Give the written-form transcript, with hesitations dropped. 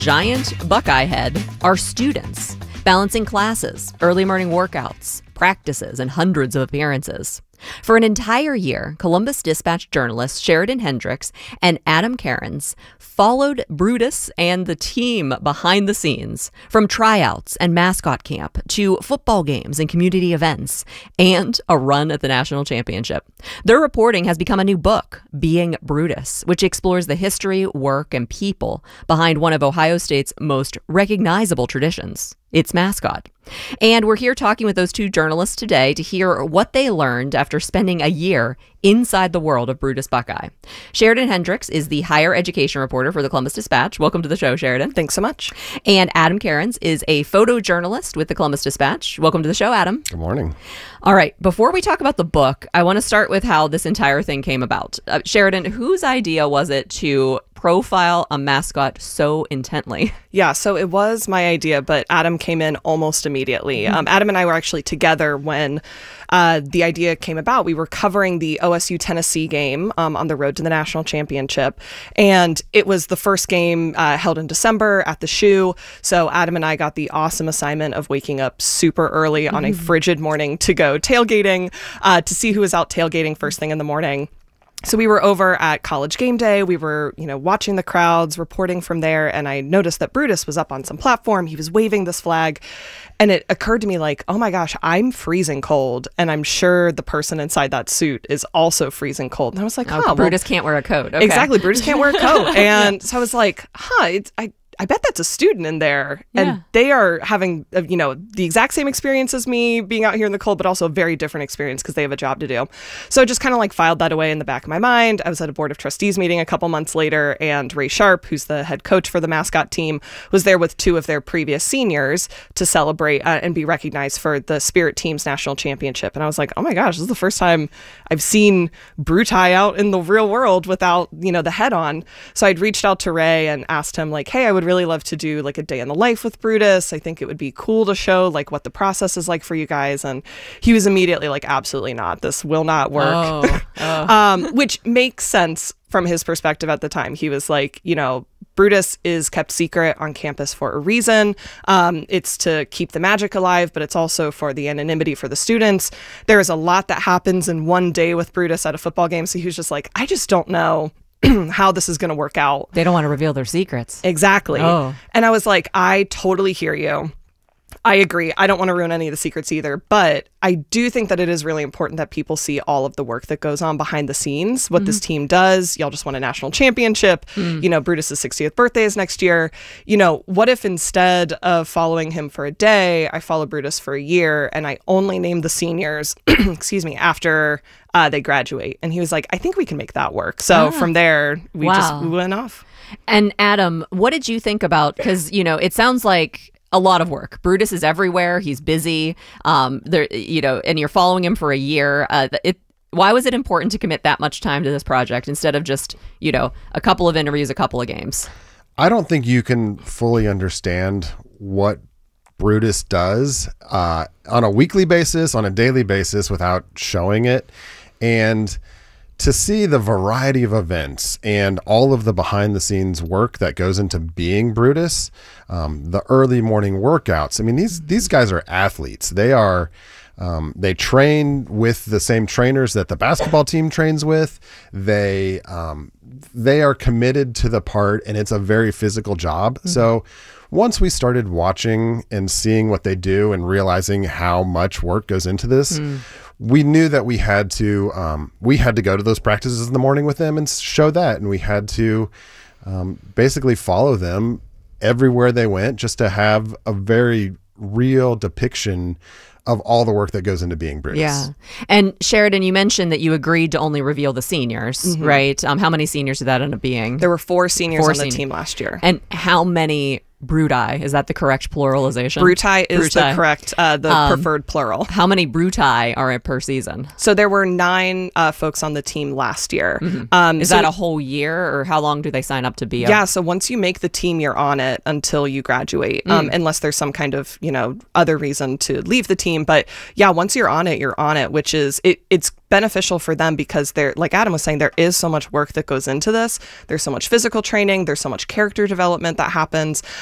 Giant Buckeye Head are students, balancing classes, early morning workouts, practices, and hundreds of appearances. For an entire year, Columbus Dispatch journalists Sheridan Hendricks and Adam Cairns followed Brutus and the team behind the scenes, from tryouts and mascot camp to football games and community events, and a run at the national championship. Their reporting has become a new book, Being Brutus, which explores the history, work, and people behind one of Ohio State's most recognizable traditions, its mascot. And we're here talking with those two journalists today to hear what they learned after spending a year inside the world of Brutus Buckeye. Sheridan Hendricks is the higher education reporter for the Columbus Dispatch. Welcome to the show, Sheridan. Thanks so much. And Adam Cairns is a photojournalist with the Columbus Dispatch. Welcome to the show, Adam. Good morning. All right. Before we talk about the book, I want to start with how this entire thing came about. Sheridan, whose idea was it to profile a mascot so intently? Yeah, so it was my idea, but Adam came in almost immediately. Adam and I were actually together when the idea came about. We were covering the OSU Tennessee game on the road to the national championship, and it was the first game held in December at the Shoe. So Adam and I got the awesome assignment of waking up super early on a frigid morning to go tailgating, to see who was out tailgating first thing in the morning. So we were over at College Game Day. We were, watching the crowds, reporting from there. And I noticed that Brutus was up on some platform. He was waving this flag. And it occurred to me like, oh my gosh, I'm freezing cold. And I'm sure the person inside that suit is also freezing cold. And I was like, Brutus can't wear a coat. Okay. Exactly. Brutus can't wear a coat. And so I was like, I bet that's a student in there. And they are having, the exact same experience as me being out here in the cold, but also a very different experience because they have a job to do. So I just kind of filed that away in the back of my mind. I was at a board of trustees meeting a couple months later, and Ray Sharp, who's the head coach for the mascot team, was there with two of their previous seniors to celebrate and be recognized for the Spirit Team's national championship. And I was like, oh my gosh, this is the first time I've seen Brutai out in the real world without, the head on. So I'd reached out to Ray and asked him hey, I would really love to do a day in the life with Brutus. I think it would be cool to show what the process is like for you guys. And he was immediately absolutely not. This will not work. Which makes sense from his perspective at the time. He was Brutus is kept secret on campus for a reason. It's to keep the magic alive, but it's also for the anonymity for the students. There is a lot that happens in one day with Brutus at a football game. So he was just I just don't know how this is going to work out. They don't want to reveal their secrets. Exactly. And I was like, I totally hear you. I agree. I don't want to ruin any of the secrets either, but I do think that it is really important that people see all of the work that goes on behind the scenes, what this team does. Y'all just won a national championship. Brutus's 60th birthday is next year. What if instead of following him for a day, I follow Brutus for a year and I only name the seniors, after they graduate? And he was like, I think we can make that work. So from there, we went off. And Adam, what did you think about, because, it sounds like a lot of work. Brutus is everywhere. He's busy. And you're following him for a year. Why was it important to commit that much time to this project instead of just, a couple of interviews, a couple of games? I don't think you can fully understand what Brutus does on a weekly basis, on a daily basis, without showing it. And to see the variety of events and all of the behind the scenes work that goes into being Brutus, the early morning workouts. I mean, these guys are athletes. They are, they train with the same trainers that the basketball team trains with. They are committed to the part, and it's a very physical job. So once we started watching and seeing what they do and realizing how much work goes into this, we knew that we had to go to those practices in the morning with them and show that. And we had to basically follow them everywhere they went, just to have a very real depiction of all the work that goes into being Brutus. Yeah. And Sheridan, you mentioned that you agreed to only reveal the seniors, right? How many seniors did that end up being? There were four seniors on the team last year. And how many Bruti. Is that the correct pluralization? Bruti is the Bruti. correct, the preferred plural. How many Bruti are per season? So there were 9 folks on the team last year. Is that a whole year, or how long do they sign up to be? Yeah, so once you make the team, you're on it until you graduate, unless there's some kind of, other reason to leave the team. But yeah, once you're on it, which is, it's beneficial for them because they're, like Adam was saying, there is so much work that goes into this. There's so much physical training. There's so much character development that happens.